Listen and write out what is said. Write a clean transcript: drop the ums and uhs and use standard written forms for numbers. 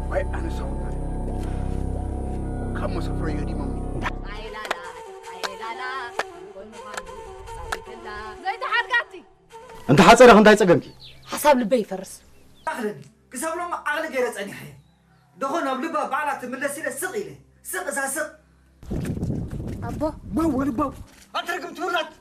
واي أنا سويت كم سفر يدي مامي زي تحرقاتي أنت حاصل أنت هتسجنكي حساب لبي فرس أغلن كسب لهم أغلن جيرت أني حي دخون أبلبا بعلا تملسي للسقيلة سق سق أبو باو ولا باو أنت رقم تولد